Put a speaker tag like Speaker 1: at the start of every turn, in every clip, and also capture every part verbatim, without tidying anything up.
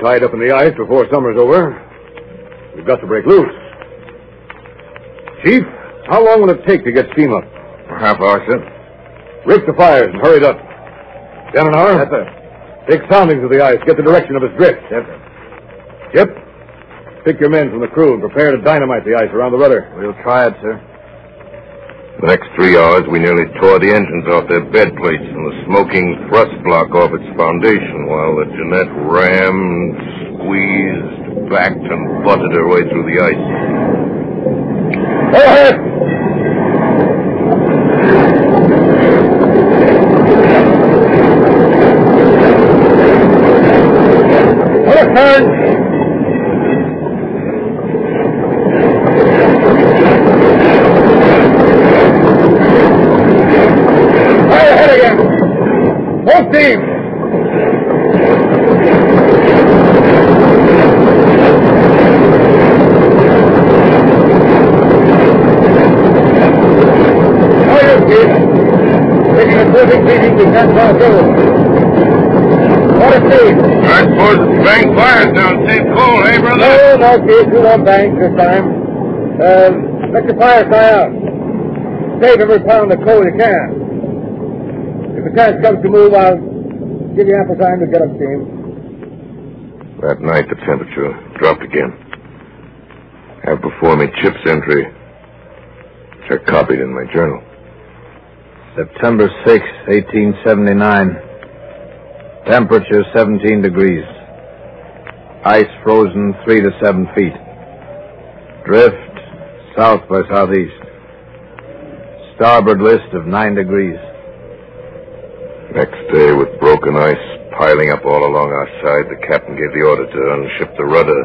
Speaker 1: tied up in the ice before summer's over. We've got to break loose. Chief, how long will it take to get steam up?
Speaker 2: A half hour, sir.
Speaker 1: Rake the fires and hurry it up. Dananor?
Speaker 2: Yes, sir.
Speaker 1: Take soundings of the ice. Get the direction of its drift.
Speaker 2: Yes, sir.
Speaker 1: Chip, pick your men from the crew and prepare to dynamite the ice around the rudder.
Speaker 2: We'll try it, sir.
Speaker 3: The next three hours, we nearly tore the engines off their bed plates and the smoking thrust block off its foundation while the Jeanette rammed, squeezed, backed, and butted her way through the ice.
Speaker 1: Go ahead! Let us turn! Full steam! How are you, Chief? Taking a terrific beating we can't pass over. What a speed!
Speaker 3: I suppose it's bang fires down Saint Cole, eh, brother?
Speaker 1: No, no, Chief. We won't bank this time. Uh, let your fire die out. Save every pound of coal you can. If the chance comes to move, I'll give you ample time to get up steam.
Speaker 3: That night, the temperature dropped again. I have before me Chip's entry, which I copied in my journal.
Speaker 2: September sixth, eighteen seventy-nine. Temperature seventeen degrees. Ice frozen three to seven feet. Drift south by southeast. Starboard list of nine degrees.
Speaker 3: Next day, with broken ice piling up all along our side, the captain gave the order to unship the rudder.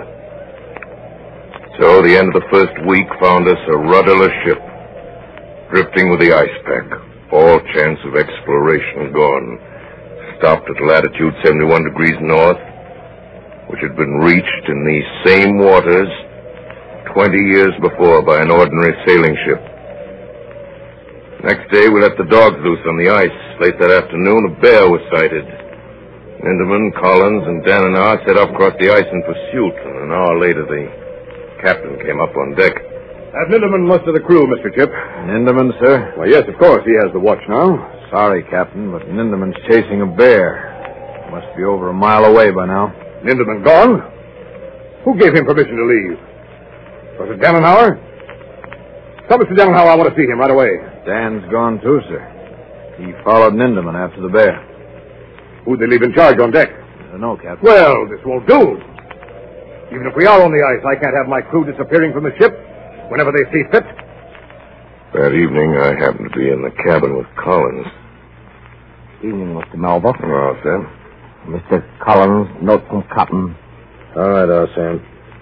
Speaker 3: So the end of the first week found us a rudderless ship, drifting with the ice pack, all chance of exploration gone. Stopped at latitude seventy-one degrees north, which had been reached in these same waters twenty years before by an ordinary sailing ship. Next day, we let the dogs loose on the ice. Late that afternoon, a bear was sighted. Ninderman, Collins, and Dananor set off across the ice in pursuit, and an hour later, the captain came up on deck.
Speaker 1: Have Ninderman muster the crew, Mister Chip?
Speaker 2: Ninderman, sir?
Speaker 1: Why, yes, of course. He has the watch now.
Speaker 2: Sorry, Captain, but Ninderman's chasing a bear. Must be over a mile away by now.
Speaker 1: Ninderman gone? Who gave him permission to leave? Was it Dananor? Tell Mister Dananor I want to see him right away.
Speaker 2: Dan's gone too, sir. He followed Ninderman after the bear.
Speaker 1: Who'd they leave in charge on deck?
Speaker 2: I don't know, Captain.
Speaker 1: Well, this won't do. Even if we are on the ice, I can't have my crew disappearing from the ship whenever they see fit.
Speaker 3: That evening, I happened to be in the cabin with Collins.
Speaker 4: Evening, Mister Melba.
Speaker 3: Hello, Sam.
Speaker 4: Mister Collins, note from Cotton.
Speaker 2: All right, all, Sam.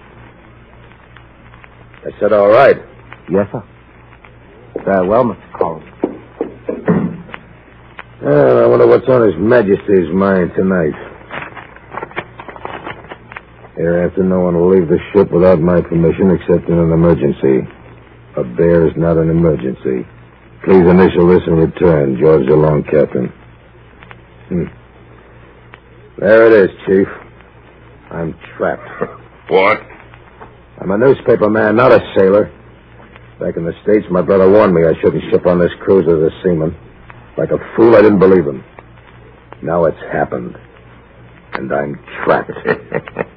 Speaker 2: I said all right.
Speaker 4: Yes, sir. Very well, Mister Collins.
Speaker 2: Well, I wonder what's on His Majesty's mind tonight. Hereafter, no one will leave the ship without my permission except in an emergency. A bear is not an emergency. Please initial this and return. George DeLong, Captain. Hmm. There it is, Chief. I'm trapped.
Speaker 3: What?
Speaker 2: I'm a newspaper man, not a sailor. Back in the States, my brother warned me I shouldn't ship on this cruise as a seaman. Like a fool, I didn't believe him. Now it's happened. And I'm trapped.
Speaker 3: Trapped.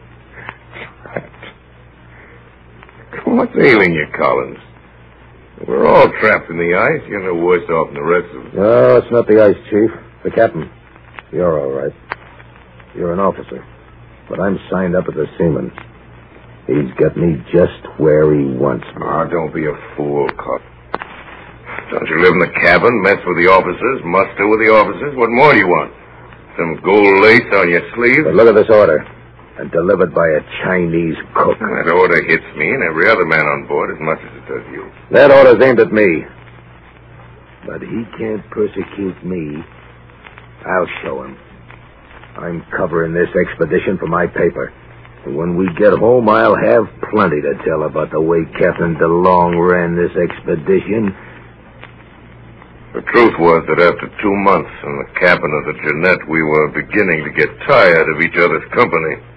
Speaker 3: What's ailing you, Collins? We're all trapped in the ice. You're no worse off than the rest of us.
Speaker 2: No, it's not the ice, Chief. The captain. You're all right. You're an officer. But I'm signed up as a seaman. He's got me just where he wants me.
Speaker 3: Oh, don't be a fool, Cop. Don't you live in the cabin, mess with the officers, muster with the officers? What more do you want? Some gold lace on your sleeve?
Speaker 2: But look at this order. And delivered by a Chinese cook.
Speaker 3: That order hits me and every other man on board as much as it does you.
Speaker 2: That order's aimed at me. But he can't persecute me. I'll show him. I'm covering this expedition for my paper. And when we get home, I'll have plenty to tell about the way Captain DeLong ran this expedition.
Speaker 3: The truth was that after two months in the cabin of the Jeanette, we were beginning to get tired of each other's company.